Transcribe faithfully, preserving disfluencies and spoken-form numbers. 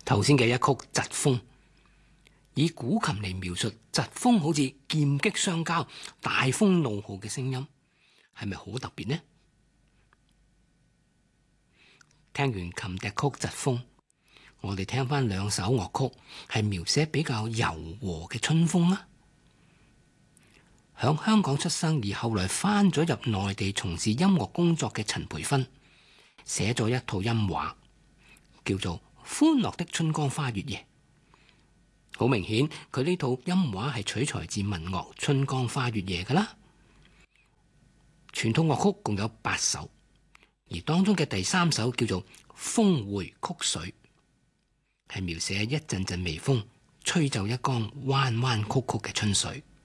頭先嘅一曲疾風，以古琴嚟描述疾風好似劍擊相交、大風怒號嘅聲音，係咪好特別呢？聽完琴笛曲疾風，我哋聽翻兩首樂曲，係描寫比較柔和嘅春風啦。響香港出生而後來翻咗入內地從事音樂工作嘅陳培芬，寫咗一套音畫，叫做《歡樂的春光花月夜》。好明顯，佢呢套音畫係取材自民樂《春光花月夜》噶啦。全套樂曲共有八首，而當中嘅第三首叫做《風回曲水》，係描寫一陣陣微風吹走一江彎彎曲曲嘅春水。